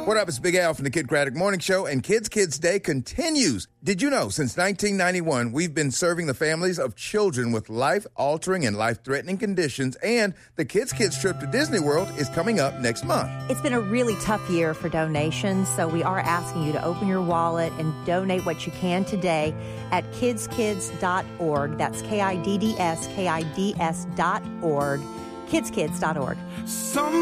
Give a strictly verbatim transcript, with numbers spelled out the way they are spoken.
What up? It's Big Al from the Kid Craddock Morning Show, and Kids Kids Day continues. Did you know since nineteen ninety-one, we've been serving the families of children with life-altering and life-threatening conditions, and the Kids Kids trip to Disney World is coming up next month. It's been a really tough year for donations, so we are asking you to open your wallet and donate what you can today at kids kids dot org. That's K I D D S, K I D S dot org, kids kids dot org. Some